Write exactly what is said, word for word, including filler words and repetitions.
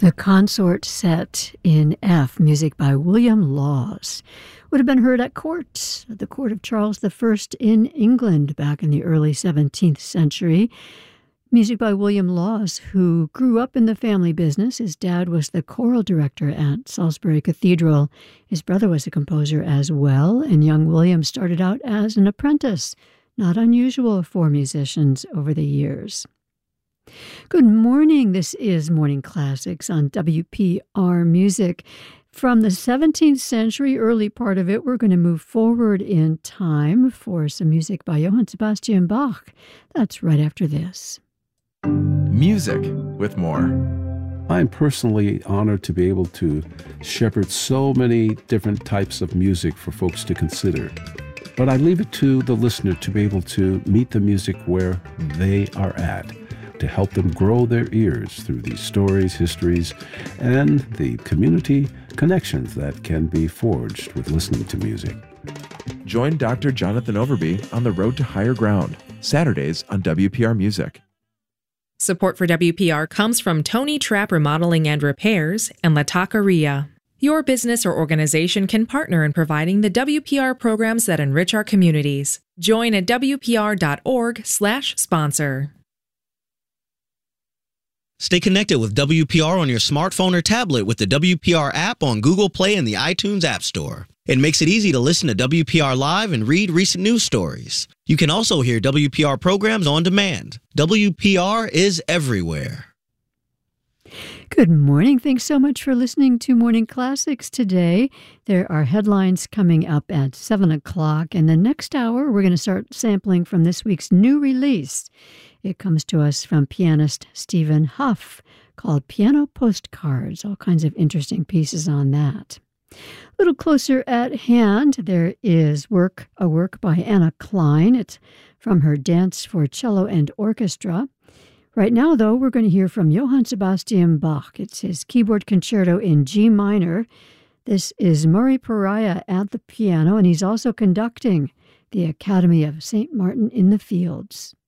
The Consort Set in F, music by William Laws, would have been heard at court, at the court of Charles the First in England back in the early seventeenth century. Music by William Laws, who grew up in the family business. His dad was the choral director at Salisbury Cathedral. His brother was a composer as well, and young William started out as an apprentice, not unusual for musicians over the years. Good morning. This is Morning Classics on W P R Music. From the seventeenth century, early part of it, we're going to move forward in time for some music by Johann Sebastian Bach. That's right after this. Music with more. I'm personally honored to be able to shepherd so many different types of music for folks to consider. But I leave it to the listener to be able to meet the music where they are at, to help them grow their ears through these stories, histories, and the community connections that can be forged with listening to music. Join Doctor Jonathan Overby on the road to higher ground, Saturdays on W P R Music. Support for W P R comes from Tony Trapp Remodeling and Repairs and La Taqueria. Your business or organization can partner in providing the W P R programs that enrich our communities. Join at W P R dot org slash sponsor. Stay connected with W P R on your smartphone or tablet with the W P R app on Google Play and the iTunes App Store. It makes it easy to listen to W P R Live and read recent news stories. You can also hear W P R programs on demand. W P R is everywhere. Good morning. Thanks so much for listening to Morning Classics today. There are headlines coming up at seven o'clock. And the next hour, we're going to start sampling from this week's new release. It comes to us from pianist Stephen Huff, called Piano Postcards. All kinds of interesting pieces on that. A little closer at hand, there is work, a work by Anna Klein. It's from her Dance for Cello and Orchestra. Right now, though, we're going to hear from Johann Sebastian Bach. It's his keyboard concerto in G minor. This is Murray Pariah at the piano, and he's also conducting the Academy of Saint Martin in the Fields.